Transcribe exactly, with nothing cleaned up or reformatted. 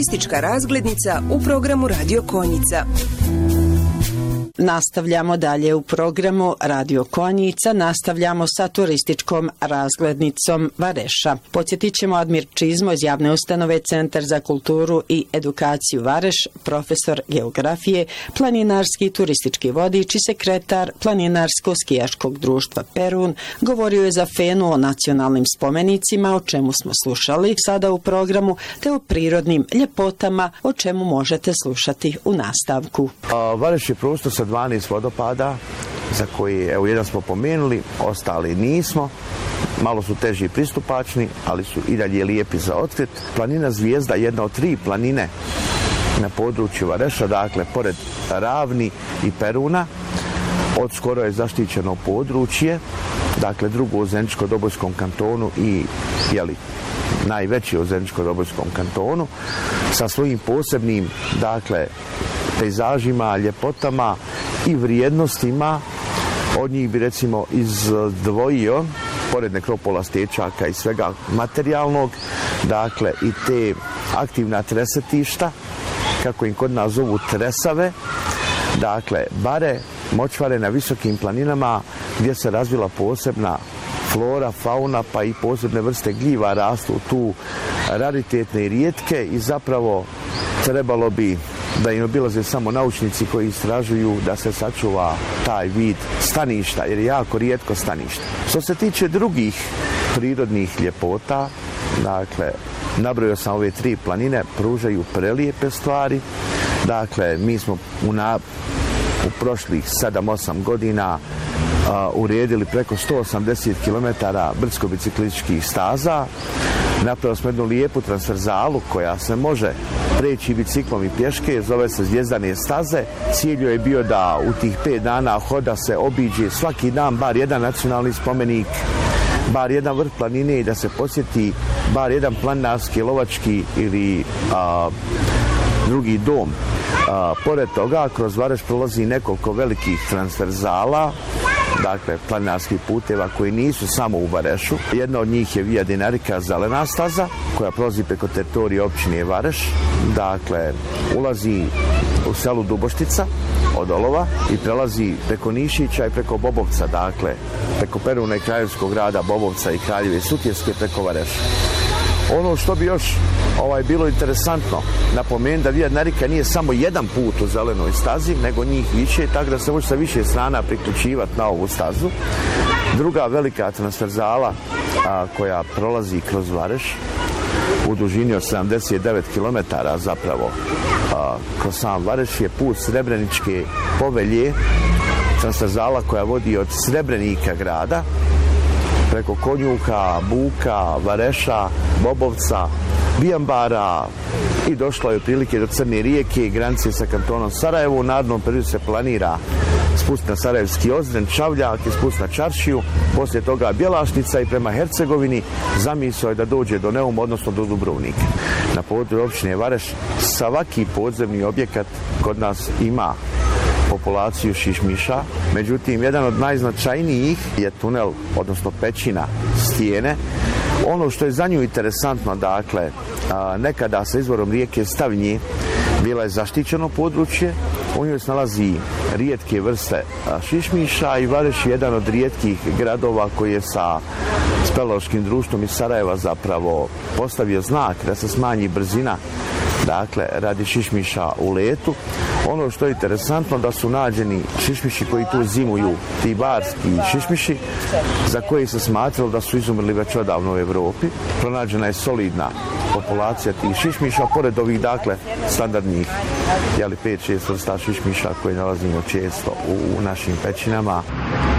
Turistička razglednica u programu Radio Konjica. Nastavljamo dalje u programu Radio Konjica, nastavljamo sa turističkom razglednicom Vareša. Podsjetit ćemo Admir Čizmo iz javne ustanove Centar za kulturu i edukaciju Vareš, profesor geografije, planinarski turistički vodič i sekretar Planinarsko-skijaškog društva Perun, govorio je za Fenu o nacionalnim spomenicima, o čemu smo slušali sada u programu, te o prirodnim ljepotama, o čemu možete slušati u nastavku. A, Vareš je prostor sa dvanaest vodopada, za koji, evo, jedan smo pomenuli, ostali nismo. Malo su teži i pristupačni, ali su i dalje lijepi za otkrit. Planina Zvijezda, jedna od tri planine na području Vareša, dakle, pored Ravni i Peruna, od skoro je zaštićeno područje, dakle, drugo u Zeničko-Dobojskom kantonu i, jeli, najveći u Zeničko-Dobojskom kantonu, sa svojim posebnim, dakle, pejzažima, ljepotama i vrijednostima. Od njih bi recimo izdvojio, pored nekropola, stečaka i svega materijalnog, dakle i te aktivna tresetišta, kako im kod nas zovu tresave, dakle bare, močvare na visokim planinama gdje se razvila posebna flora, fauna, pa i posebne vrste gljiva rastu tu raritetne i rijetke i zapravo trebalo bi da im obilaze samo naučnici koji istražuju da se sačuva taj vid staništa, jer je jako rijetko stanište. Što se tiče drugih prirodnih ljepota, dakle, nabrojio sam ove tri planine, pružaju prelijepe stvari. Dakle, mi smo u, na, u prošlih sedam osam godina a, uredili preko sto osamdeset kilometara brdsko-biciklističkih staza. Napravili smo jednu lijepu transverzalu koja se može preći biciklom i pješke, zove se Zvijezdane staze. Cilj je bio da u tih pet dana hoda se obiđe svaki dan bar jedan nacionalni spomenik, bar jedan vrh planine i da se posjeti bar jedan planinarski, lovački ili a, drugi dom. A, pored toga, kroz Vareš prolazi nekoliko velikih transverzala, dakle planinarskih puteva koji nisu samo u Varešu. Jedna od njih je Via Dinarica zelena staza koja prolazi preko teritorije općine Vareš. Dakle, ulazi u selu Duboštica od Olova i prelazi preko Nišića i preko Bobovca, dakle preko Peruna i kraljevskog grada Bobovca i Kraljeve Sutjeske preko Vareša. Ono što bi još ovaj, bilo interesantno napomenuti da Via Dinarica nije samo jedan put u zelenoj stazi, nego njih više, tako da se može sa više strana priključivati na ovu stazu. Druga velika transverzala a, koja prolazi kroz Vareš u dužini od sedamdeset devet kilometara zapravo a, kroz sam Vareš je put Srebreničke povelje, transverzala koja vodi od Srebrenika grada preko Konjuka, Buka, Vareša, Bobovca, Bijambara i došlo je prilike do Crne rijeke i granice sa kantonom Sarajevo. U narednom periodu se planira spust na Sarajevski Ozdren, Čavljak i spust na Čaršiju, poslije toga Bjelašnica i prema Hercegovini. Zamisao je da dođe do Neuma, odnosno do Dubrovnika. Na području općine Vareš svaki podzemni objekat kod nas ima populaciju šišmiša, međutim jedan od najznačajnijih je tunel, odnosno pećina stijene. Ono što je za nju interesantno, dakle, nekada sa izvorom rijeke Stavnje bila je zaštićeno područje, u njoj se nalazi rijetke vrste šišmiša i Vareš je jedan od rijetkih gradova koji je sa speleološkim društvom iz Sarajeva zapravo postavio znak da se smanji brzina, dakle, radi šišmiša u letu. Ono što je interesantno da su nađeni šišmiši koji tu zimuju, ti barski šišmiši, za koji se smatralo da su izumrli već odavno u Evropi. Pronađena je solidna populacija tih šišmiša, pored ovih, dakle, standardnih, jeli, pet šest vrsta šišmiša koje nalazimo često u našim pećinama.